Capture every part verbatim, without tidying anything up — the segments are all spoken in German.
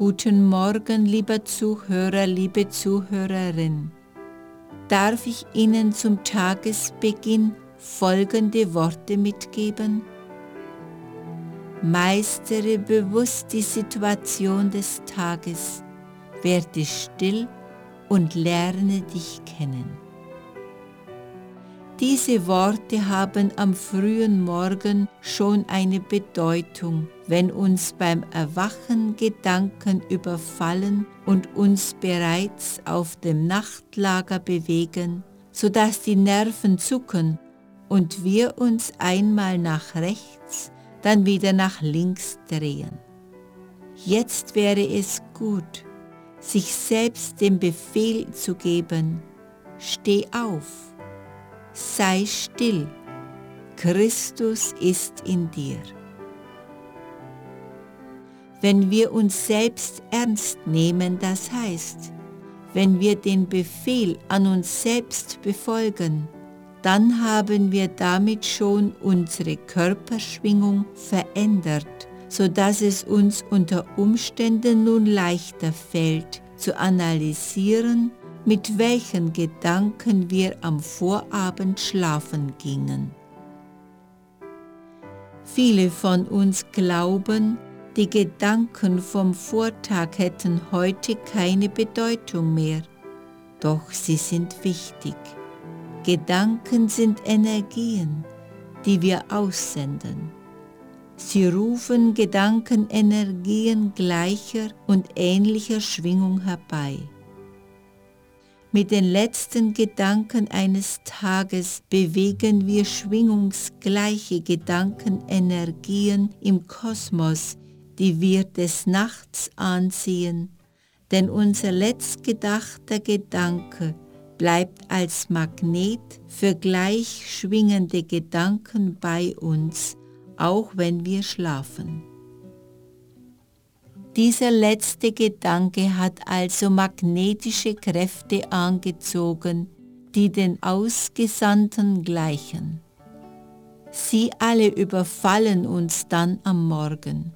Guten Morgen, lieber Zuhörer, liebe Zuhörerin. Darf ich Ihnen zum Tagesbeginn folgende Worte mitgeben? Meistere bewusst die Situation des Tages, werde still und lerne dich kennen. Diese Worte haben am frühen Morgen schon eine Bedeutung, wenn uns beim Erwachen Gedanken überfallen und uns bereits auf dem Nachtlager bewegen, sodass die Nerven zucken und wir uns einmal nach rechts, dann wieder nach links drehen. Jetzt wäre es gut, sich selbst den Befehl zu geben: Steh auf! Sei still, Christus ist in dir. Wenn wir uns selbst ernst nehmen, das heißt, wenn wir den Befehl an uns selbst befolgen, dann haben wir damit schon unsere Körperschwingung verändert, sodass es uns unter Umständen nun leichter fällt, zu analysieren, mit welchen Gedanken wir am Vorabend schlafen gingen. Viele von uns glauben, die Gedanken vom Vortag hätten heute keine Bedeutung mehr. Doch sie sind wichtig. Gedanken sind Energien, die wir aussenden. Sie rufen Gedankenenergien gleicher und ähnlicher Schwingung herbei. Mit den letzten Gedanken eines Tages bewegen wir schwingungsgleiche Gedankenenergien im Kosmos, die wir des Nachts anziehen, denn unser letztgedachter Gedanke bleibt als Magnet für gleich schwingende Gedanken bei uns, auch wenn wir schlafen. Dieser letzte Gedanke hat also magnetische Kräfte angezogen, die den Ausgesandten gleichen. Sie alle überfallen uns dann am Morgen.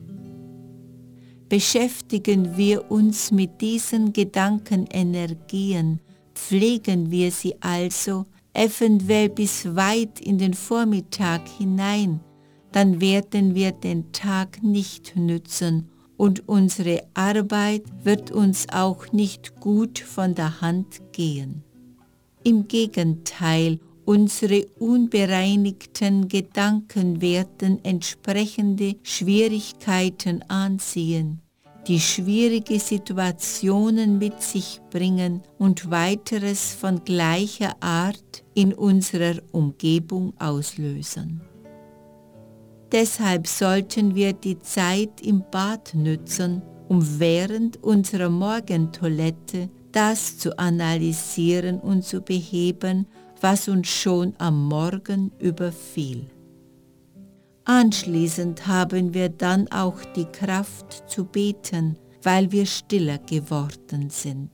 Beschäftigen wir uns mit diesen Gedankenenergien, pflegen wir sie also eventuell bis weit in den Vormittag hinein, dann werden wir den Tag nicht nützen und unsere Arbeit wird uns auch nicht gut von der Hand gehen. Im Gegenteil, unsere unbereinigten Gedanken werden entsprechende Schwierigkeiten anziehen, die schwierige Situationen mit sich bringen und weiteres von gleicher Art in unserer Umgebung auslösen. Deshalb sollten wir die Zeit im Bad nützen, um während unserer Morgentoilette das zu analysieren und zu beheben, was uns schon am Morgen überfiel. Anschließend haben wir dann auch die Kraft zu beten, weil wir stiller geworden sind.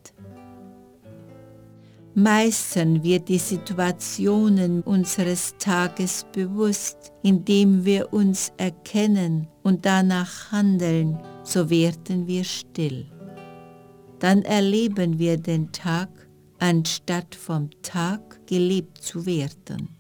Meistern wir die Situationen unseres Tages bewusst, indem wir uns erkennen und danach handeln, so werden wir still. Dann erleben wir den Tag, anstatt vom Tag gelebt zu werden.